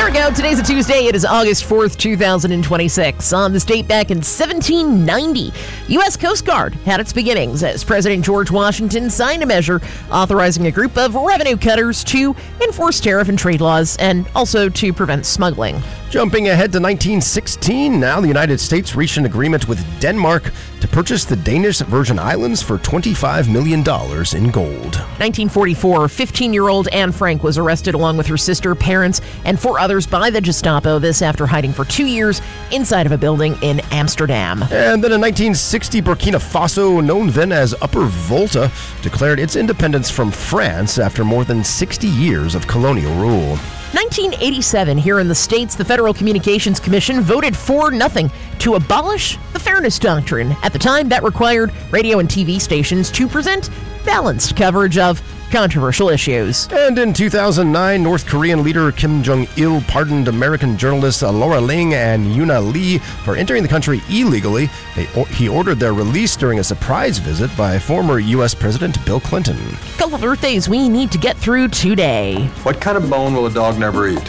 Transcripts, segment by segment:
we go. Today's a Tuesday. It is August 4th, 2026. On this date back in 1790, U.S. Coast Guard had its beginnings as President George Washington signed a measure authorizing a group of revenue cutters to enforce tariff and trade laws and also to prevent smuggling. Jumping ahead to 1916, now the United States reached an agreement with Denmark to purchase the Danish Virgin Islands for $25 million in gold. 1944, 15-year-old Anne Frank was arrested along with her sister, parents, and 4 others by the Gestapo, this after hiding for 2 years inside of a building in Amsterdam. And then in 1960, Burkina Faso, known then as Upper Volta, declared its independence from France after more than 60 years of colonial rule. 1987, here in the States, the Federal Communications Commission voted 4-0 to abolish the Fairness Doctrine. At the time, that required radio and TV stations to present balanced coverage of controversial issues. And in 2009, North Korean leader Kim Jong-il pardoned American journalists Laura Ling and Yuna Lee for entering the country illegally. He ordered their release during a surprise visit by former U.S. President Bill Clinton. Couple of birthdays we need to get through today. What kind of bone will a dog never eat?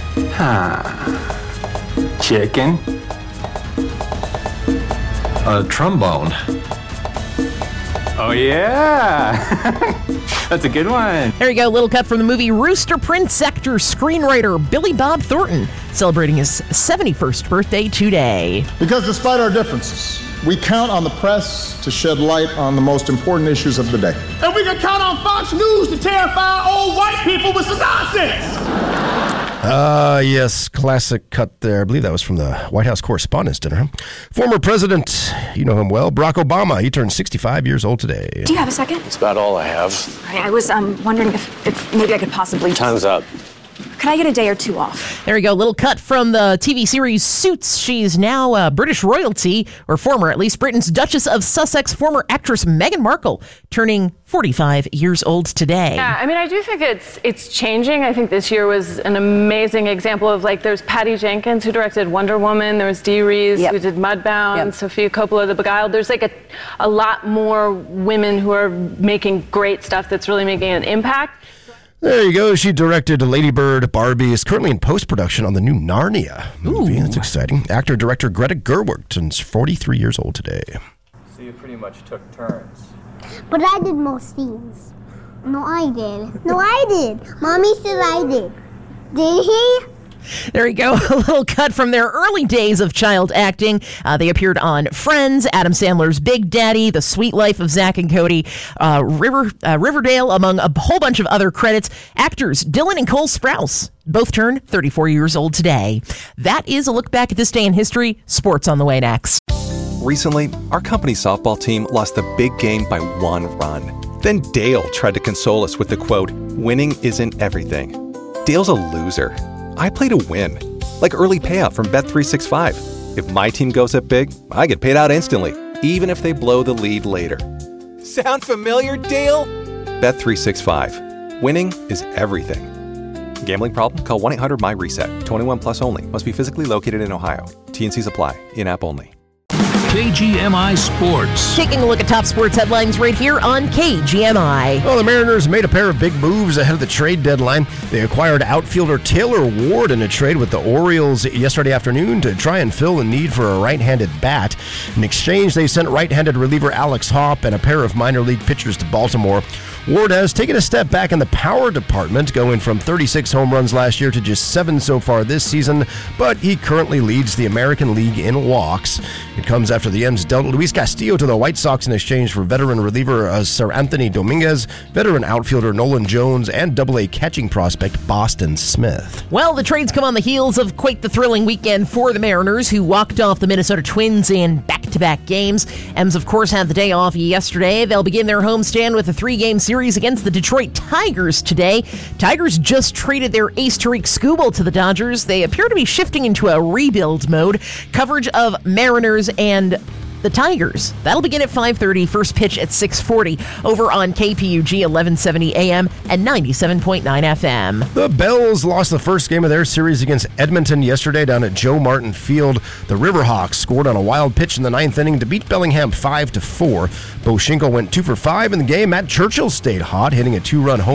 Chicken. A trombone. Oh, yeah. That's a good one. There you go, little cut from the movie Rooster Prince. Actor, screenwriter Billy Bob Thornton celebrating his 71st birthday today. Because despite our differences, we count on the press to shed light on the most important issues of the day. And we can count on Fox News to terrify old white people with some nonsense. Yes, classic cut there. I believe that was from the White House Correspondents' Dinner. Former President, you know him well, Barack Obama. He turned 65 years old today. Do you have a second? That's about all I have. I was wondering if maybe I could possibly... Time's up. Could I get a day or two off? There you go, little cut from the TV series Suits. She's now British royalty, or former at least, Britain's Duchess of Sussex, former actress Meghan Markle, turning 45 years old today. Yeah, I mean, I do think it's changing. I think this year was an amazing example of, like, there's Patty Jenkins, who directed Wonder Woman. There was Dee Rees, who did Mudbound, Sophia Coppola, The Beguiled. There's, like, a lot more women who are making great stuff that's really making an impact. There you go. She directed Lady Bird. Barbie is currently in post-production on the new Narnia movie. That's exciting. Actor-director Greta Gerwig turns 43 years old today. So you pretty much took turns. But I did most scenes. No, I did. No, I did. Mommy said I did. Did he? There you go, a little cut from their early days of child acting. They appeared on Friends, Adam Sandler's Big Daddy, The Sweet Life of Zack and Cody, Riverdale, among a whole bunch of other credits. Actors Dylan and Cole Sprouse both turned 34 years old today. That is a look back at this day in history. Sports on the way next. Recently, our company softball team lost the big game by 1 run. Then Dale tried to console us with the quote, "Winning isn't everything." Dale's a loser. I play to win, like early payout from Bet365. If my team goes up big, I get paid out instantly, even if they blow the lead later. Sound familiar, Dale? Bet365. Winning is everything. Gambling problem? Call 1-800-MY-RESET. 21 plus only. Must be physically located in Ohio. T&Cs apply. In-app only. KGMI Sports. Taking a look at top sports headlines right here on KGMI. Well, the Mariners made a pair of big moves ahead of the trade deadline. They acquired outfielder Taylor Ward in a trade with the Orioles yesterday afternoon to try and fill the need for a right-handed bat. In exchange, they sent right-handed reliever Alex Hopp and a pair of minor league pitchers to Baltimore. Ward has taken a step back in the power department, going from 36 home runs last year to just 7 so far this season, but he currently leads the American League in walks. It comes after the M's dealt Luis Castillo to the White Sox in exchange for veteran reliever Sir Anthony Dominguez, veteran outfielder Nolan Jones, and Double-A catching prospect Boston Smith. Well, the trades come on the heels of quite the thrilling weekend for the Mariners, who walked off the Minnesota Twins in back-to-back games. M's, of course, had the day off yesterday. They'll begin their homestand with a 3-game series against the Detroit Tigers today. Tigers just traded their ace Tariq Skubal to the Dodgers. They appear to be shifting into a rebuild mode. Coverage of Mariners and the Tigers. That'll begin at 5:30, first pitch at 6:40 over on KPUG 1170 AM and 97.9 FM. The Bells lost the first game of their series against Edmonton yesterday down at Joe Martin Field. The Riverhawks scored on a wild pitch in the 9th inning to beat Bellingham 5-4. Bo Schinkel went 2 for 5 in the game. Matt Churchill stayed hot, hitting a 2-run home